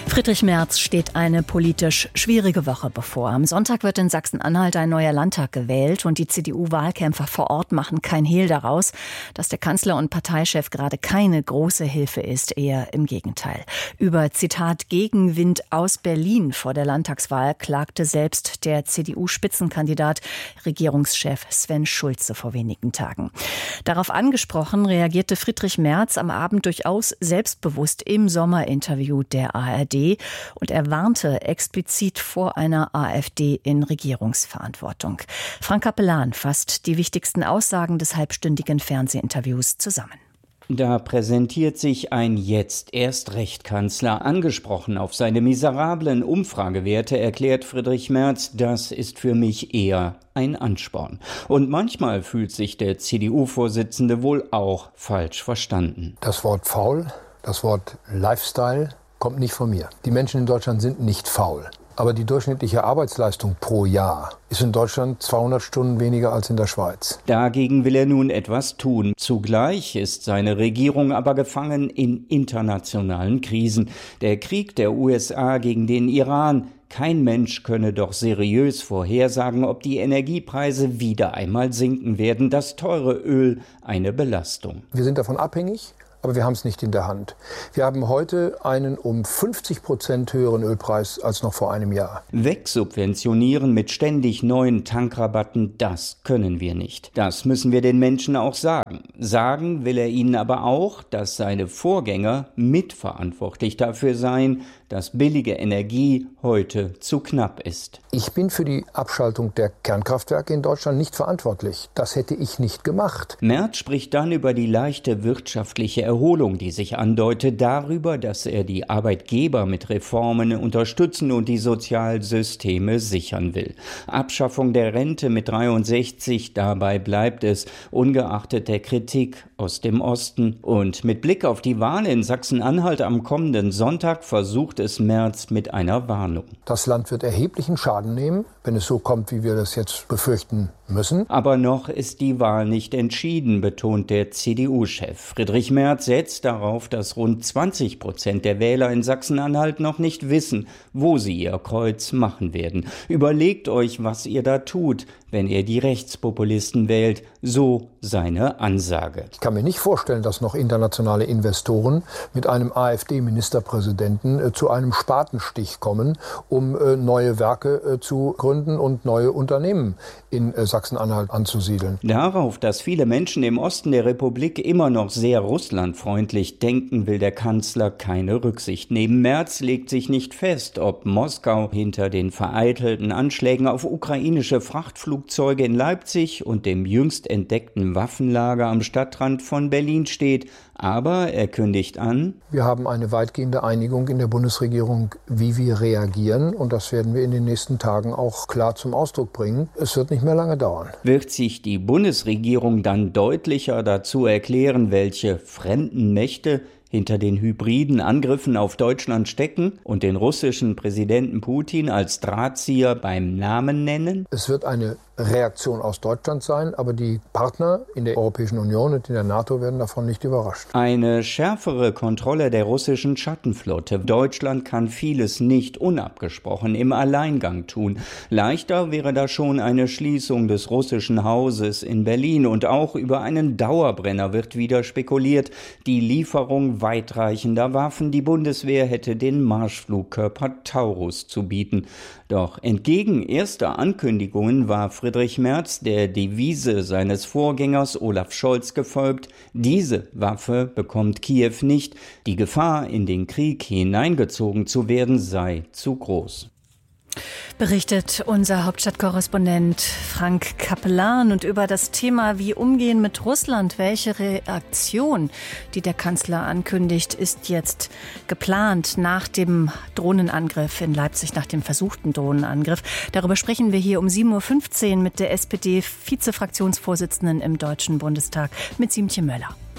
Friedrich Merz steht eine politisch schwierige Woche bevor. Am Sonntag wird in Sachsen-Anhalt ein neuer Landtag gewählt und die CDU-Wahlkämpfer vor Ort machen kein Hehl daraus, dass der Kanzler und Parteichef gerade keine große Hilfe ist, eher im Gegenteil. Über, Zitat, Gegenwind aus Berlin vor der Landtagswahl klagte selbst der CDU-Spitzenkandidat, Regierungschef Sven Schulze vor wenigen Tagen. Darauf angesprochen reagierte Friedrich Merz am Abend durchaus selbstbewusst im Sommerinterview der ARD. Und er warnte explizit vor einer AfD in Regierungsverantwortung. Frank Capellan fasst die wichtigsten Aussagen des halbstündigen Fernsehinterviews zusammen. Da präsentiert sich ein Jetzt-Erst-Recht-Kanzler. Angesprochen auf seine miserablen Umfragewerte erklärt Friedrich Merz, das ist für mich eher ein Ansporn. Und manchmal fühlt sich der CDU-Vorsitzende wohl auch falsch verstanden. Das Wort faul, das Wort Lifestyle kommt nicht von mir. Die Menschen in Deutschland sind nicht faul. Aber die durchschnittliche Arbeitsleistung pro Jahr ist in Deutschland 200 Stunden weniger als in der Schweiz. Dagegen will er nun etwas tun. Zugleich ist seine Regierung aber gefangen in internationalen Krisen. Der Krieg der USA gegen den Iran. Kein Mensch könne doch seriös vorhersagen, ob die Energiepreise wieder einmal sinken werden. Das teure Öl eine Belastung. Wir sind davon abhängig. Aber wir haben es nicht in der Hand. Wir haben heute einen um 50% höheren Ölpreis als noch vor einem Jahr. Wegsubventionieren mit ständig neuen Tankrabatten, das können wir nicht. Das müssen wir den Menschen auch sagen. Sagen will er ihnen aber auch, dass seine Vorgänger mitverantwortlich dafür seien, dass billige Energie heute zu knapp ist. Ich bin für die Abschaltung der Kernkraftwerke in Deutschland nicht verantwortlich. Das hätte ich nicht gemacht. Merz spricht dann über die leichte wirtschaftliche Erholung, die sich andeutet, darüber, dass er die Arbeitgeber mit Reformen unterstützen und die Sozialsysteme sichern will. Abschaffung der Rente mit 63, dabei bleibt es, ungeachtet der Kritik aus dem Osten. Und mit Blick auf die Wahl in Sachsen-Anhalt am kommenden Sonntag versucht es Merz mit einer Warnung. Das Land wird erheblichen Schaden nehmen, wenn es so kommt, wie wir das jetzt befürchten müssen. Aber noch ist die Wahl nicht entschieden, betont der CDU-Chef. Friedrich Merz setzt darauf, dass rund 20% der Wähler in Sachsen-Anhalt noch nicht wissen, wo sie ihr Kreuz machen werden. Überlegt euch, was ihr da tut, wenn ihr die Rechtspopulisten wählt. So seine Ansage. Ich kann mir nicht vorstellen, dass noch internationale Investoren mit einem AfD-Ministerpräsidenten zu einem Spatenstich kommen, um neue Werke zu gründen und neue Unternehmen in Sachsen-Anhalt anzusiedeln. Darauf, dass viele Menschen im Osten der Republik immer noch sehr russlandfreundlich denken, will der Kanzler keine Rücksicht nehmen. Merz legt sich nicht fest, ob Moskau hinter den vereitelten Anschlägen auf ukrainische Frachtflugzeuge in Leipzig und dem jüngst entdeckten Waffenlager am Stadtrand von Berlin steht. Aber er kündigt an: Wir haben eine weitgehende Einigung in der Bundesregierung, wie wir reagieren. Und das werden wir in den nächsten Tagen auch klar zum Ausdruck bringen. Es wird nicht mehr lange dauern. Wird sich die Bundesregierung dann deutlicher dazu erklären, welche fremden Mächte hinter den hybriden Angriffen auf Deutschland stecken und den russischen Präsidenten Putin als Drahtzieher beim Namen nennen? Es wird eine Reaktion aus Deutschland sein, aber die Partner in der Europäischen Union und in der NATO werden davon nicht überrascht. Eine schärfere Kontrolle der russischen Schattenflotte. Deutschland kann vieles nicht unabgesprochen im Alleingang tun. Leichter wäre da schon eine Schließung des russischen Hauses in Berlin. Und auch über einen Dauerbrenner wird wieder spekuliert. Die Lieferung weitreichender Waffen. Die Bundeswehr hätte den Marschflugkörper Taurus zu bieten. Doch entgegen erster Ankündigungen war Friedrich Merz der Devise seines Vorgängers Olaf Scholz gefolgt: Diese Waffe bekommt Kiew nicht. Die Gefahr, in den Krieg hineingezogen zu werden, sei zu groß. Berichtet unser Hauptstadtkorrespondent Frank Capellan. Und über das Thema, wie umgehen mit Russland, welche Reaktion, die der Kanzler ankündigt, ist jetzt geplant nach dem Drohnenangriff in Leipzig, nach dem versuchten Drohnenangriff. Darüber sprechen wir hier um 7.15 Uhr mit der SPD-Vizefraktionsvorsitzenden im Deutschen Bundestag, mit Siemtje Möller.